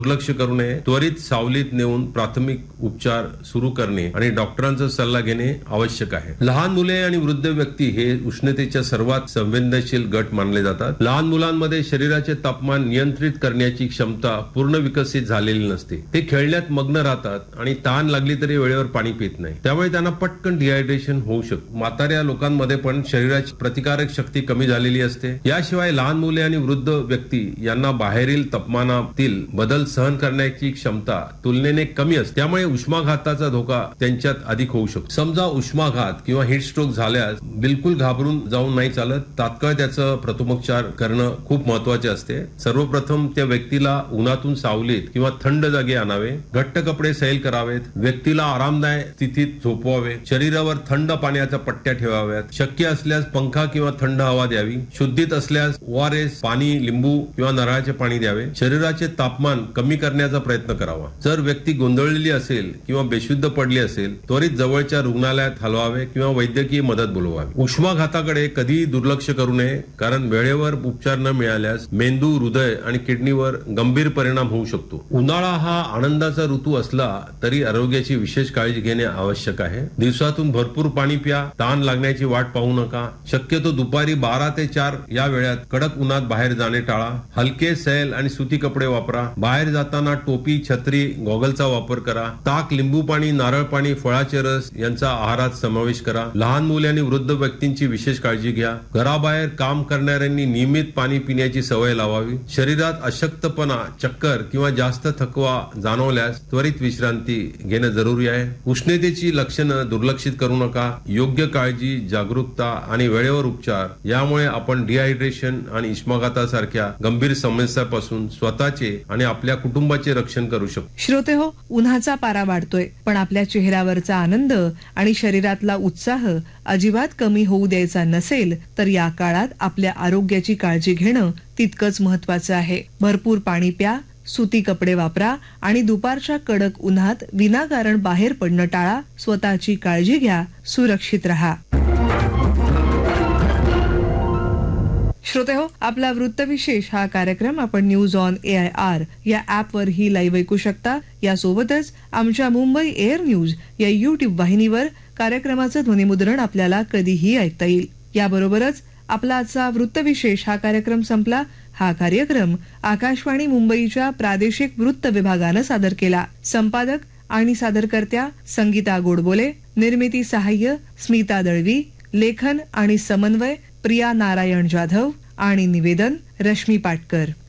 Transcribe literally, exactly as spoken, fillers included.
दुर्लक्ष करू नये. त्वरित सावलीत नेऊन प्राथमिक उपचार सुरू करणे आणि डॉक्टरांचा सल्ला घेणे आवश्यक आहे. लहान मुले आणि वृद्ध व्यक्ती हे उष्णतेच्या सर्वात संवेदनशील गट मानले जातात. लहान मुलांमध्ये शरीराचे तापमान नियंत्रित करण्याची क्षमता पूर्ण विकसित झालेली नसते. ते खेळण्यात मग्न राहतात आणि तहान लागली तरी वेळेवर पाणी पित नाही. त्यामुळे त्यांना पटकन डिहायड्रेशन होऊ शकते. म्हाताऱ्या लोकांमध्ये पण शरीराची प्रतिकारक शक्ती कमी झालेली असते. याशिवाय लहान मुले आणि वृद्ध व्यक्ती यांना बाहेरील तापमानातील बदल सहन करण्याची क्षमता तुलनेने कमी असते. त्यामुळे उष्माघाताचा धोका त्यांच्यात अधिक होऊ शकतो. समजा उष्माघात किंवा हीट स्ट्रोक झाल्यास बिलकुल घाबरून जाऊन नाही चालत. तात्काळ त्याचं प्रथमोपचार करणं खूप महत्वाचे असते. सर्वप्रथम त्या व्यक्तीला उन्हातून सावलीत किंवा थंड जागी आणावे. घट्ट कपडे सैल करावेत. व्यक्तीला आरामदायक स्थितीत झोपवावे. शरीरावर थंड पाण्याच्या पट्ट्या ठेवाव्यात. शक्य असल्यास पंखा किंवा थंड हवा द्यावी. शुद्धीत असल्यास ओ आर एस, पाणी, लिंबू किंवा नारळाचे पाणी द्यावे. शरीराचे तापमान कमी करण्याचा प्रयत्न करावा. जर व्यक्ती गोंधळलेली असेल किंवा बेशुद्ध पडली असेल त्वरित जवळच्या रुग्णालयात हलवावे किंवा वैद्यकीय मदत बोलवावी. उष्माघाताकडे कधीही दुर्लक्ष करू नये, कारण वेळेवर उपचार न मिळाल्यास मेंदू, हृदय आणि किडनीवर गंभीर परिणाम होऊ शकतो. उन्हाळा हा आनंदाचा ऋतू असला तरी आरोग्याची विशेष काळजी घेणे आवश्यक आहे. दिवसातून भरपूर पाणी प्या. तहान लागण्याची वाट पाहू नका. शक्यतो दुपारी बारा ते चार या वेळात कडक उन्हात बाहेर जाणे टाळा. हलके सैल आणि सुती कपडे वापरा. बाहेर जाताना टोपी, छत्री, गॉगलचा वापर करा. ताक, लिंबू पाणी, नारळ पाणी, फळाचे रस यांचा आहारात समावेश करा. लहान मुले आणि वृद्ध व्यक्तींची विशेष काळजी घ्या. घराबाहेर काम करणाऱ्यांनी नियमित पाणी पिण्याची सवय लावावी. शरीरात अशक्तपणा, चक्कर किंवा जास्त थकवा जाणवल्यास त्वरित विश्रांती घेणं जरुरी आहे. उष्णतेची लक्षणं दुर्लक्षित करू नका. योग्य काळजी, जागरूकता आणि वेळेवर उपचार यामुळे आपण डिहायड्रेशन आणि उष्माघातासारख्या गंभीर समस्यापासून स्वतःचे आणि आपल्या कुटुंबाचे रक्षण करू शकतो. श्रोते हो, उन्हाचा पारा वाढतोय, पण आपल्या चेहऱ्यावरचा आनंद आणि शरीरातला उत्साह अजिबात कमी होऊ द्यायचा नसेल तर या काळात आपल्या आरोग्याची काळजी घेणं तितकंच महत्वाचं आहे. भरपूर पाणी प्या, सुती कपडे वापरा आणि दुपारच्या कडक उन्हात विनाकारण बाहेर पडणं टाळा. स्वतःची काळजी घ्या. सुरक्षित राहा. श्रोते हो, आपला वृत्तविशेष हा कार्यक्रम आपण news on A I R या ऍपवर ही लाईव्ह ऐकू शकता. यासोबतच आमच्या मुंबई एअर न्यूज या युट्यूब वाहिनीवर कार्यक्रमाचं ध्वनिमुद्रण आपल्याला कधीही ऐकता येईल. याबरोबरच आपला आजचा वृत्तविशेष हा कार्यक्रम संपला. हा कार्यक्रम आकाशवाणी मुंबईच्या प्रादेशिक वृत्त विभागानं सादर केला. संपादक आणि सादरकर्त्या संगीता गोडबोले, निर्मिती सहाय्य स्मिता दळवी, लेखन आणि समन्वय प्रिया नारायण जाधव आणि निवेदन रश्मी पाटकर.